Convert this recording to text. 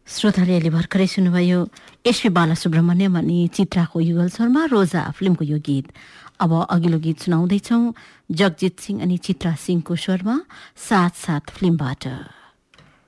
श्रोताले अहिले भर्खरै सुन्नुभयो एसपी बालसुब्रमण्यम अनि चित्राको युगल शर्मा रोजा फिल्मको यो गीत। अब अघिल्लो गीत सुनाउँदैछौ जगजित सिंह अनि चित्रा सिंहको स्वरमा साथ साथ फिल्मबाट।